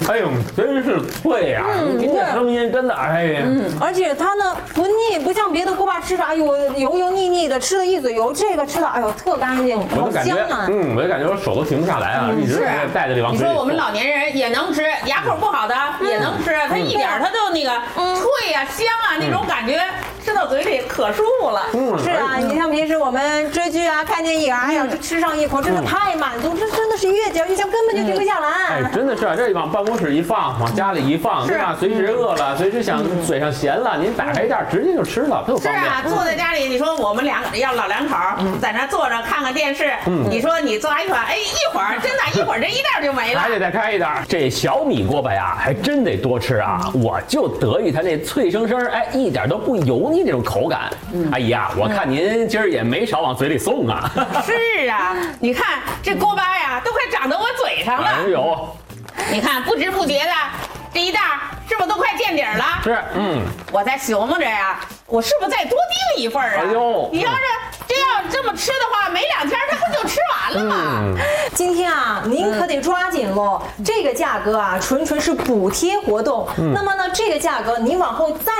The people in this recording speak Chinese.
哎呦，真是脆呀！听这声音真的，哎呀， 而且它呢不腻，不像别的锅巴吃着，哎呦油油腻腻的，吃了一嘴油，这个吃的哎呦特干净，好香啊！ 我就感觉我手都停不下来啊，一直在这袋子里往嘴里。 你说我们老年人也能吃，牙口不好的也能吃，它一点它就那个脆呀、香啊那种感觉。吃到嘴里可舒服了。 是啊，你像平时我们追剧啊、看电影啊，哎呀，这吃上一口真的太满足，这真的是越嚼越香，根本就停不下来。 哎，真的是啊，这往办公室一放，往家里一放，对吧？随时饿了，随时想嘴上咸了，您打开一袋直接就吃了，特方便。 是啊，坐在家里，你说我们老两口在那坐着看看电视，你说你抓一把，哎，一会儿真的，一会儿这一袋就没了。 还得再开一袋。这小米锅巴呀，还真得多吃啊！我就得意它那脆生生，哎，一点都不油腻这种口感。阿姨呀，我看您今儿也没少往嘴里送啊。 是啊，你看这锅巴呀，都快长到我嘴上了。 哎呦， 你看不知不觉的，这一袋是不是都快见底儿了？ 是， 我在琢磨着呀，我是不是再多订一份啊？ 哎呦， 你要是这么吃的话，没2天它不就吃完了吗？ 今天啊，您可得抓紧喽，这个价格啊，纯是补贴活动。那么呢，这个价格您往后再